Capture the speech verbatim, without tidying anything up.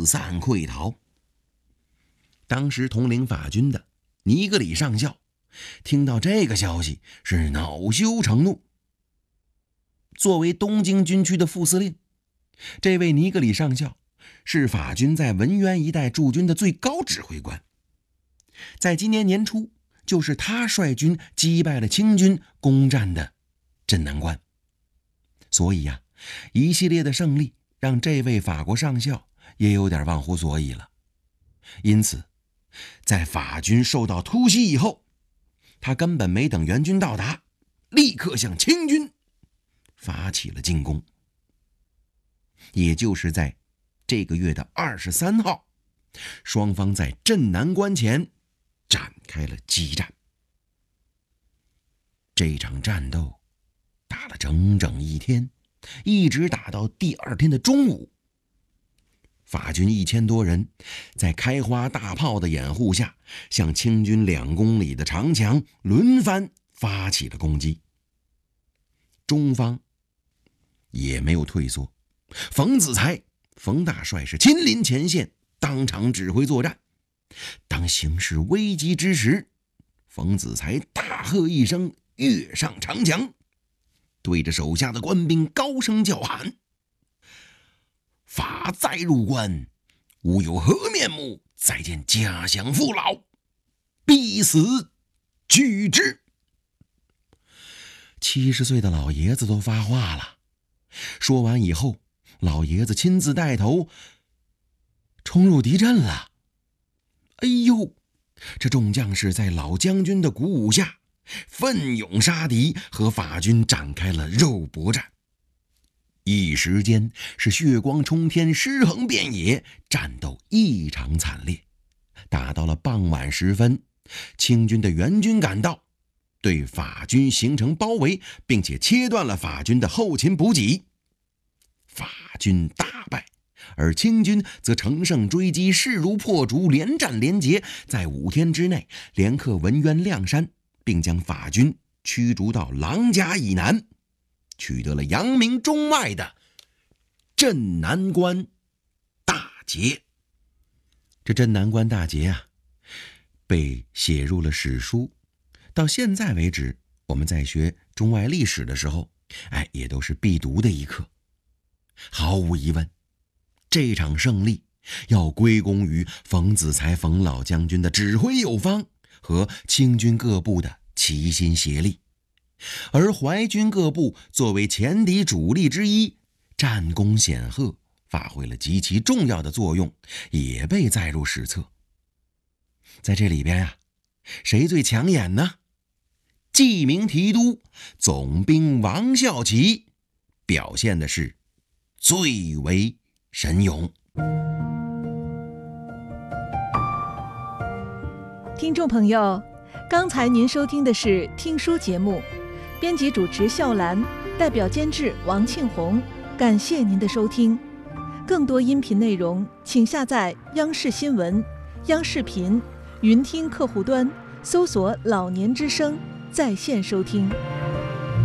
散溃逃。当时统领法军的尼格里上校听到这个消息是恼羞成怒。作为东京军区的副司令，这位尼格里上校是法军在文渊一带驻军的最高指挥官。在今年年初，就是他率军击败了清军攻占的镇南关。所以呀、啊，一系列的胜利让这位法国上校也有点忘乎所以了。因此在法军受到突袭以后，他根本没等援军到达，立刻向清军发起了进攻。也就是在这个月的二十三号，双方在镇南关前展开了激战。这场战斗打了整整一天，一直打到第二天的中午。法军一千多人在开花大炮的掩护下，向清军两公里的长墙轮番发起了攻击。中方也没有退缩，冯子材、冯大帅是亲临前线，当场指挥作战。当形势危急之时，冯子材大喝一声，跃上长墙，对着手下的官兵高声叫喊：法再入关，吾有何面目再见家乡父老？必死拒之！七十岁的老爷子都发话了。说完以后，老爷子亲自带头冲入敌阵了。哎呦，这众将士在老将军的鼓舞下，奋勇杀敌，和法军展开了肉搏战。一时间是血光冲天，尸横遍野，战斗异常惨烈。打到了傍晚时分，清军的援军赶到，对法军形成包围，并且切断了法军的后勤补给。法军大败，而清军则乘胜追击，势如破竹，连战连捷，在五天之内连克文渊、亮山，并将法军驱逐到琅珈以南，取得了扬名中外的镇南关大捷。这镇南关大捷啊，被写入了史书。到现在为止，我们在学中外历史的时候，哎，也都是必读的一课。毫无疑问，这场胜利要归功于冯子材冯老将军的指挥有方和清军各部的齐心协力。而淮军各部作为前敌主力之一，战功显赫，发挥了极其重要的作用，也被载入史册。在这里边啊，谁最抢眼呢？记名提督总兵王孝奇表现的是最为神勇。 听众朋友，刚才您收听的是听书节目，编辑主持笑兰，代表监制王庆红，感谢您的收听。更多音频内容请下载央视新闻、央视频、云听客户端，搜索老年之声在线收听。